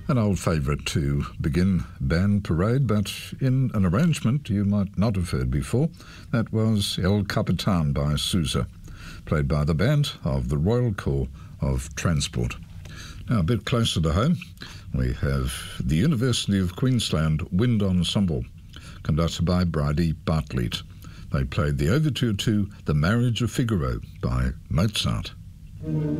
An old favourite to begin Band Parade, but in an arrangement you might not have heard before. That was El Capitan by Sousa, played by the band of the Royal Corps of Transport. Now, a bit closer to home, we have the University of Queensland Wind Ensemble, conducted by Bridie Bartlett. They played the overture to The Marriage of Figaro by Mozart.